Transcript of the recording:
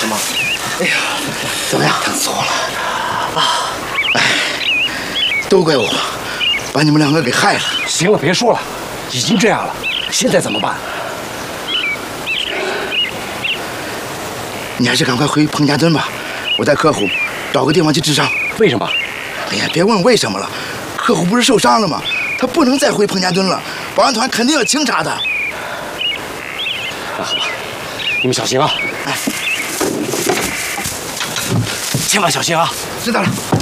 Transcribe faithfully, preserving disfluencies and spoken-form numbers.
什么？ 哎呀，怎么样？ 疼死我了！啊！ 哎，都怪我，把你们两个给害了。 行了，别说了，已经这样了，现在怎么办？ 你还是赶快回彭家墩吧，我带客户找个地方去治伤。 为什么？ 哎呀，别问为什么了，客户不是受伤了吗？他不能再回彭家墩了，保安团肯定要清查的。 那好吧，你们小心啊！哎，千万小心啊！ 知道了。